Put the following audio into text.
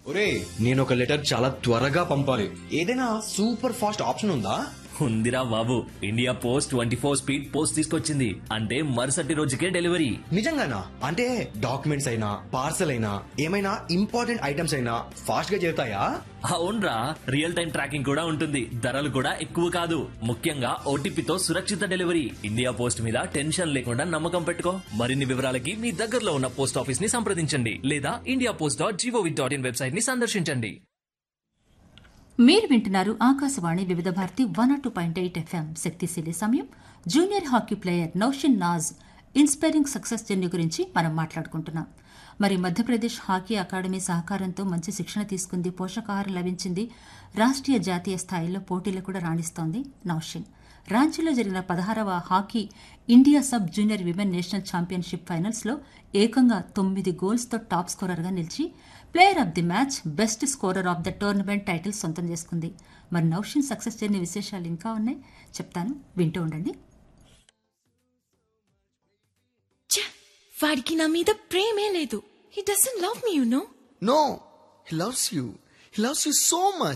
ఒరే నేను ఒక లెటర్ చాలా త్వరగా పంపాలి. ఏదైనా సూపర్ ఫాస్ట్ ఆప్షన్ ఉందా? ఉందిరా బాబు, ఇండియా పోస్ట్ 24 స్పీడ్ పోస్ట్ తీసుకొచ్చింది. అంటే మరుసటి రోజుకే డెలివరీ. నిజంగానా? అంటే డాక్యుమెంట్స్ అయినా పార్సల్ అయినా ఏమైనా ఇంపార్టెంట్ ఐటమ్స్ అయినా ఫాస్ట్ గా చేరుతాయా? అవునరా, రియల్ టైం ట్రాకింగ్ కూడా ఉంటుంది. ధరలు కూడా ఎక్కువ కాదు. ముఖ్యంగా ఓటీపీతో సురక్షిత డెలివరీ. ఇండియా పోస్ట్ మీద టెన్షన్ లేకుండా నమ్మకం పెట్టుకో. మరిన్ని వివరాలకి మీ దగ్గరలో ఉన్న పోస్ట్ ఆఫీస్ ని సంప్రదించండి లేదా indiapost.gov.in వెబ్సైట్ ని సందర్శించండి. మీరు వింటున్నారు ఆకాశవాణి వివిధ భారతి 102.8 FM శక్తిశీలి సమయం. Junior hockey player Naushin Naaz inspiring success journey గురించి మనం మాట్లాడుకుంటున్నాం. మరి మధ్యప్రదేశ్ హాకీ అకాడమీ సహకారంతో మంచి శిక్షణ తీసుకుంది, పోషకాహారం లభించింది, రాష్ట్రీయ జాతీయ స్థాయిలో పోటీలు కూడా రాణిస్తోంది నౌషిన్. రాంచీలో జరిగిన 16వ hockey India sub junior women national championship finals లో ఏకంగా 9 గోల్స్తో టాప్ స్కోరర్గా నిలిచి player of the match, best scorer of the tournament title సొంతం చేసుకుంది. మరి నౌషిన్ సక్సెస్ జర్నీ విశేషాలు ఇంకా ఉన్నాయి, చెప్తాను, వింటూ ఉండండి. వాడికి నా మీద ప్రేమే లేదు. He doesn't love me, you know. No, he loves you. He loves you so much.